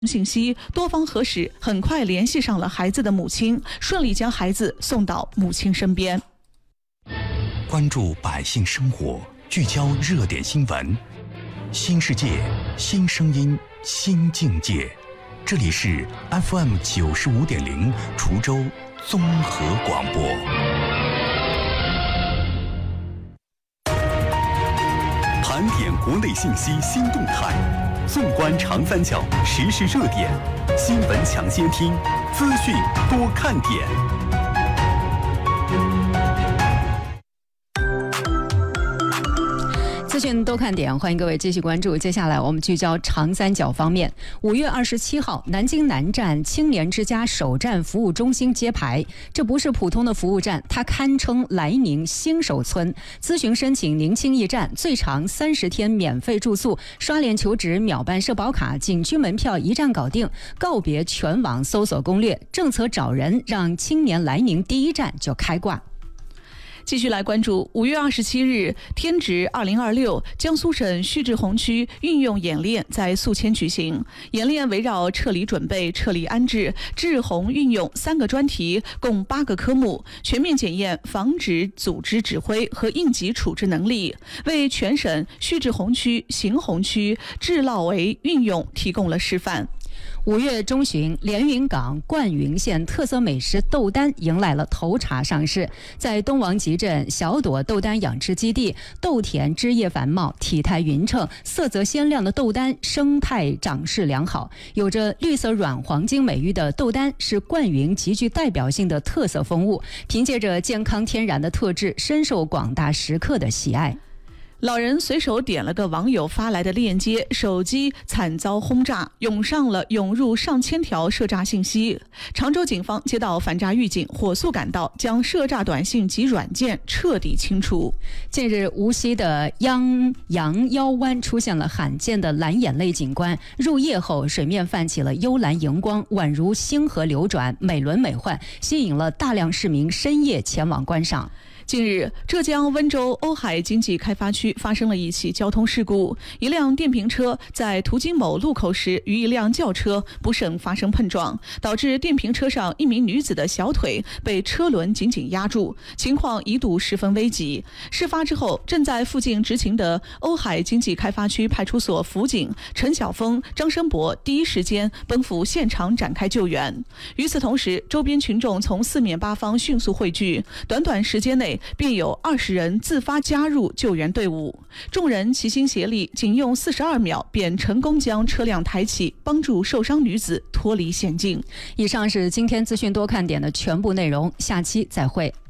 信息，多方核实，很快联系上了孩子的母亲，顺利将孩子送到母亲身边。 关注百姓生活，聚焦热点新闻，新世界，新声音，新境界。这里是 FM 95.0滁州综合广播。盘点国内信息新动态，纵观长三角时事热点，新闻抢先听，资讯多看点。 资讯多看点，欢迎各位继续关注。接下来我们聚焦长三角方面。5月27号，南京南站青年之家首站服务中心揭牌。这不是普通的服务站，它堪称莱宁新手村。咨询申请宁青驿站，最长30天免费住宿，刷脸求职秒办社保卡，景区门票一站搞定。告别全网搜索攻略，政策找人，让青年莱宁第一站就开挂。 继续来关注5月27日，天值2026，江苏省徐志洪区运用演练在宿迁举行。演练围绕撤离准备、撤离安置、志洪运用3个专题，共8个科目，全面检验防止组织指挥和应急处置能力，为全省徐志洪区、邢洪区治涝围运用提供了示范。 5月中旬，连云港灌云县特色美食豆丹迎来了头茬上市。在东王集镇小朵豆丹养殖基地，豆田枝叶繁茂，体态匀称，色泽鲜亮的豆丹生态长势良好。有着绿色软黄金美誉的豆丹是灌云极具代表性的特色风物，凭借着健康天然的特质，深受广大食客的喜爱。 老人随手点了个网友发来的链接，手机惨遭轰炸，涌入上千条涉诈信息。常州警方接到反诈预警，火速赶到，将涉诈短信及软件彻底清除。 近日，无锡的羊腰湾出现了罕见的蓝眼泪景观，入夜后水面泛起了幽蓝荧光，宛如星河流转，美轮美奂，吸引了大量市民深夜前往观赏。 近日，浙江温州瓯海经济开发区发生了一起交通事故，一辆电瓶车在途经某路口时与一辆轿车不慎发生碰撞，导致电瓶车上一名女子的小腿被车轮紧紧压住，情况一度十分危急。事发之后，正在附近执勤的瓯海经济开发区派出所辅警陈晓峰、张生博第一时间奔赴现场展开救援。与此同时，周边群众从4面8方迅速汇聚，短短时间内便有20人自发加入救援队伍，众人齐心协力，仅用42秒便成功将车辆抬起，帮助受伤女子脱离险境。 以上是今天资讯多看点的全部内容，下期再会。